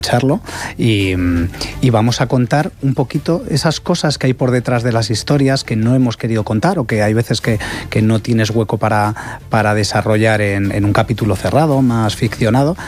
Charlo y vamos a contar un poquito esas cosas que hay por detrás de las historias que no hemos querido contar o que hay veces que no tienes hueco para desarrollar en un capítulo cerrado, más ficcionado,